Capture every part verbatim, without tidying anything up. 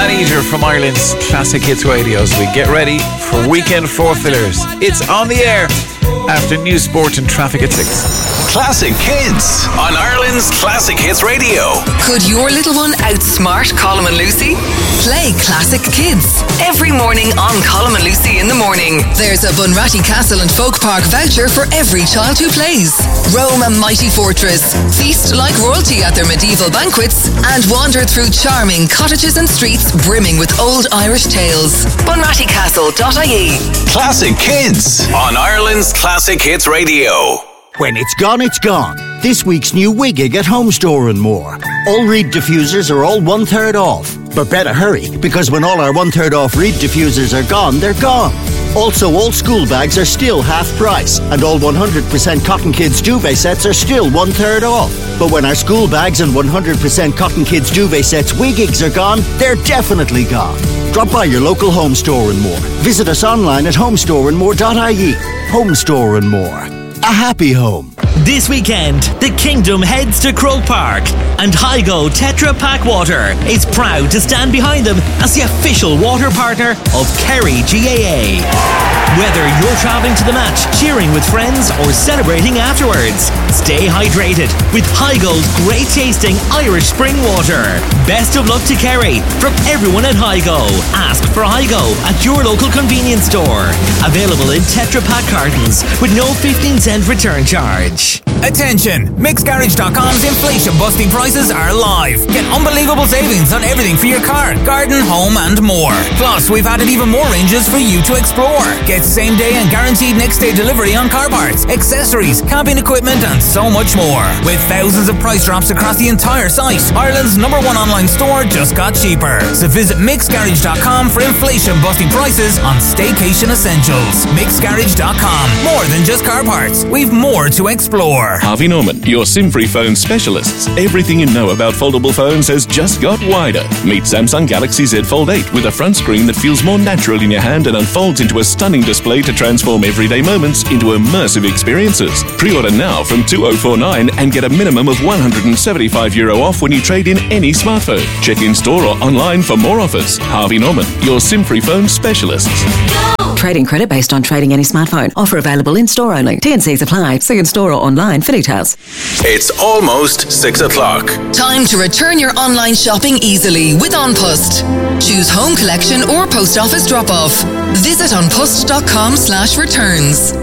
Maneater from Ireland's Classic Hits Radio as we get ready for Weekend Four Fillers. It's on the air after news, sport and traffic at six. Classic Kids on Ireland's Classic Hits Radio. Could your little one outsmart Colm and Lucy? Play Classic Kids every morning on Colm and Lucy in the morning. There's a Bunratty Castle and Folk Park voucher for every child who plays. Roam a mighty fortress, feast like royalty at their medieval banquets, and wander through charming cottages and streets brimming with old Irish tales. bunratty castle dot I E. Classic Kids on Ireland's Classic Hits Radio. When it's gone, it's gone. This week's new Wiggig at Home Store and More. All reed diffusers are all one-third off. But better hurry, because when all our one-third off reed diffusers are gone, they're gone. Also, all school bags are still half price, and all one hundred percent Cotton Kids duvet sets are still one-third off. But when our school bags and one hundred percent Cotton Kids duvet sets Wiggigs are gone, they're definitely gone. Drop by your local Home Store and More. Visit us online at home store and more dot I E. Home Store and More. A happy home. This weekend, the Kingdom heads to Croke Park, and Hygo Tetra Pak Water is proud to stand behind them as the official water partner of Kerry G A A. Whether you're travelling to the match, cheering with friends, or celebrating afterwards, stay hydrated with Hygo's great tasting Irish spring water. Best of luck to Kerry from everyone at Hygo. Ask for Hygo at your local convenience store. Available in Tetra Pak cartons with no fifteen cent return charge. Attention! Mix Garage dot com's inflation busting prices are live. Get unbelievable savings on everything for your car, garden, home and more. Plus, we've added even more ranges for you to explore. Get same day and guaranteed next day delivery on car parts, accessories, camping equipment and so much more. With thousands of price drops across the entire site, Ireland's number one online store just got cheaper. So visit Mix Garage dot com for inflation busting prices on staycation essentials. Mix Garage dot com. More than just car parts. We've more to explore. Harvey Norman, your SIM-free phone specialists. Everything you know about foldable phones has just got wider. Meet Samsung Galaxy Z Fold eight with a front screen that feels more natural in your hand and unfolds into a stunning display to transform everyday moments into immersive experiences. Pre-order now from two thousand forty-nine and get a minimum of one hundred seventy-five euro off when you trade in any smartphone. Check in store or online for more offers. Harvey Norman, your SIM-free phone specialists. Trading credit based on trading any smartphone. Offer available in store only. T and Cs apply. See in store or online for details. It's almost six o'clock. Time to return your online shopping easily with OnPost. Choose home collection or post office drop-off. Visit onpost dot com slash returns.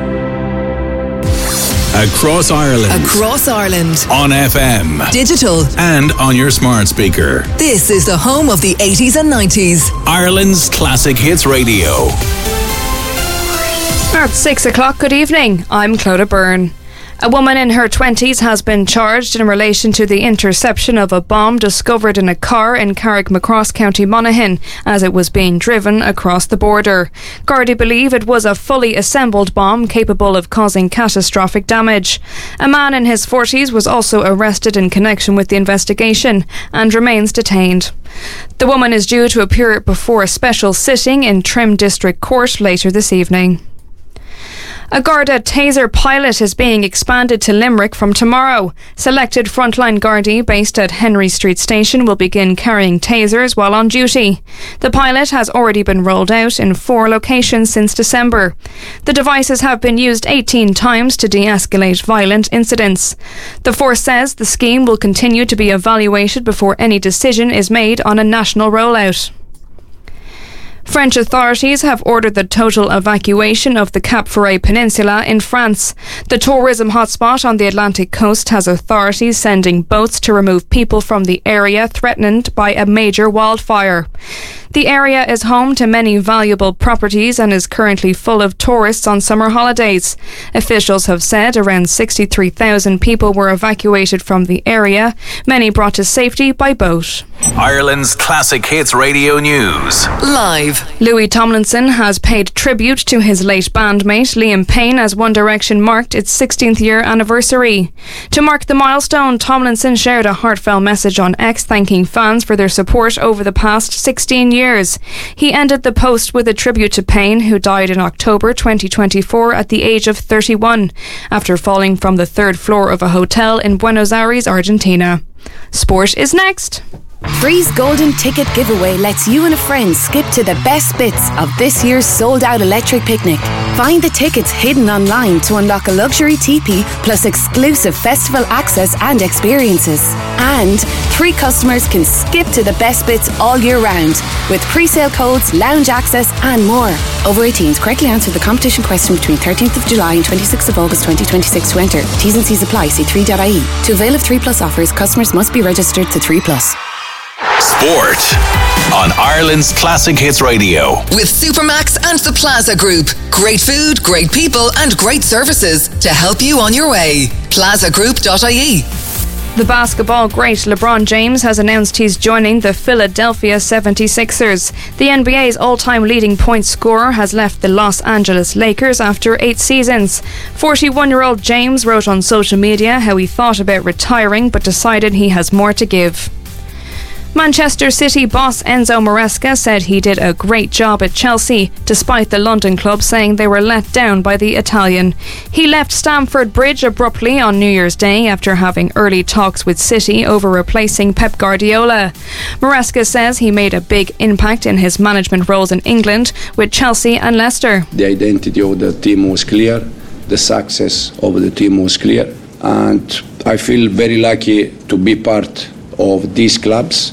Across Ireland. Across Ireland. On F M. Digital. And on your smart speaker. This is the home of the eighties and nineties. Ireland's Classic Hits Radio. At six o'clock, good evening. I'm Clodagh Byrne. A woman in her twenties has been charged in relation to the interception of a bomb discovered in a car in Carrickmacross, County Monaghan, as it was being driven across the border. Gardaí believe it was a fully assembled bomb capable of causing catastrophic damage. A man in his forties was also arrested in connection with the investigation and remains detained. The woman is due to appear before a special sitting in Trim District Court later this evening. A Garda Taser pilot is being expanded to Limerick from tomorrow. Selected frontline Gardaí based at Henry Street Station will begin carrying tasers while on duty. The pilot has already been rolled out in four locations since December. The devices have been used eighteen times to de-escalate violent incidents. The force says the scheme will continue to be evaluated before any decision is made on a national rollout. French authorities have ordered the total evacuation of the Cap Ferret Peninsula in France. The tourism hotspot on the Atlantic coast has authorities sending boats to remove people from the area threatened by a major wildfire. The area is home to many valuable properties and is currently full of tourists on summer holidays. Officials have said around sixty-three thousand people were evacuated from the area, many brought to safety by boat. Ireland's Classic Hits Radio News. Live. Louis Tomlinson has paid tribute to his late bandmate Liam Payne as One Direction marked its sixteenth year anniversary. To mark the milestone, Tomlinson shared a heartfelt message on X thanking fans for their support over the past sixteen years. He ended the post with a tribute to Payne, who died in October twenty twenty-four at the age of thirty-one after falling from the third floor of a hotel in Buenos Aires, Argentina. Sport is next. Free's Golden Ticket Giveaway lets you and a friend skip to the best bits of this year's sold-out electric picnic. Find the tickets hidden online to unlock a luxury teepee plus exclusive festival access and experiences. And three customers can skip to the best bits all year round with pre-sale codes, lounge access and more. Over eighteens, correctly answer the competition question between thirteenth of July and twenty-sixth of August twenty twenty-six to enter. T's and C's apply. See three dot I E. To avail of three plus offers, customers must be registered to three plus. Sport on Ireland's Classic Hits Radio. With Supermax and the Plaza Group. Great food, great people and great services to help you on your way. plaza group dot I E. The basketball great LeBron James has announced he's joining the Philadelphia seventy-sixers. The N B A's all-time leading point scorer has left the Los Angeles Lakers after eight seasons. forty-one-year-old James wrote on social media how he thought about retiring but decided he has more to give. Manchester City boss Enzo Maresca said he did a great job at Chelsea, despite the London club saying they were let down by the Italian. He left Stamford Bridge abruptly on New Year's Day after having early talks with City over replacing Pep Guardiola. Maresca says he made a big impact in his management roles in England with Chelsea and Leicester. The identity of the team was clear, the success of the team was clear, and I feel very lucky to be part of these clubs.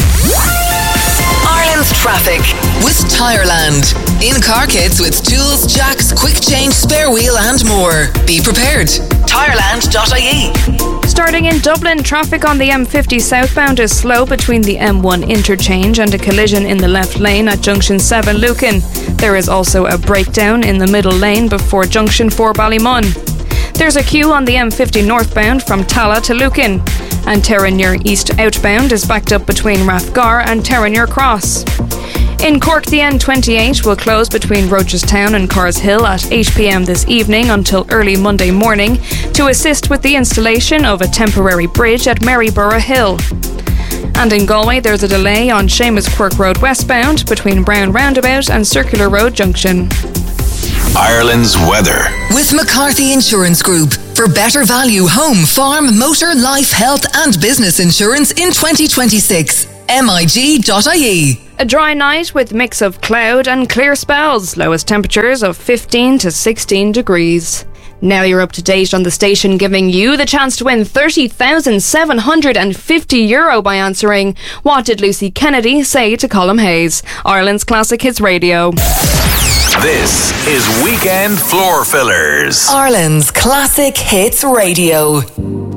Ireland's traffic with Tireland. In car kits with tools, jacks, quick change, spare wheel and more. Be prepared. Tireland dot I E. Starting in Dublin, traffic on the M fifty southbound is slow between the M one interchange and a collision in the left lane at Junction seven Lucan. There is also a breakdown in the middle lane before Junction four Ballymun. There's a queue on the M fifty northbound from Tala to Lucan. And Terenure East outbound is backed up between Rathgar and Terenure Cross. In Cork, the N twenty-eight will close between Rochestown and Carrs Hill at eight p.m. this evening until early Monday morning to assist with the installation of a temporary bridge at Maryborough Hill. And in Galway, there's a delay on Seamus Quirk Road westbound between Brown Roundabout and Circular Road Junction. Ireland's weather. With McCarthy Insurance Group. For better value home, farm, motor, life, health and business insurance in twenty twenty-six. M I G dot I E. A dry night with mix of cloud and clear spells. Lowest temperatures of fifteen to sixteen degrees. Now you're up to date on the station, giving you the chance to win thirty thousand seven hundred fifty euro by answering What Did Lucy Kennedy Say to Colm Hayes? Ireland's Classic Hits Radio. This is Weekend Floor Fillers. Ireland's Classic Hits Radio.